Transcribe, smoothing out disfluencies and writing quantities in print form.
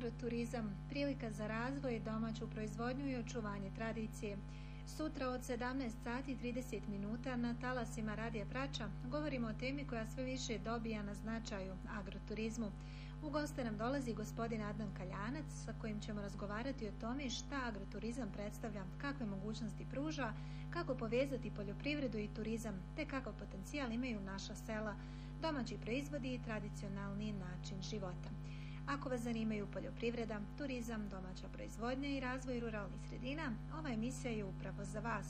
Agroturizam, prilika za razvoj, domaću proizvodnju i očuvanje tradicije. Sutra od 17 sati 30 minuta na talasima Radija Prača govorimo o temi koja sve više dobija na značaju, agroturizmu. U goste nam dolazi gospodin Adnan Kaljanac sa kojim ćemo razgovarati o tome šta agroturizam predstavlja, kakve mogućnosti pruža, kako povezati poljoprivredu i turizam, te kakav potencijal imaju naša sela, domaći proizvodi i tradicionalni način života. Ako vas zanimaju poljoprivreda, turizam, domaća proizvodnja i razvoj ruralnih sredina, ova emisija je upravo za vas.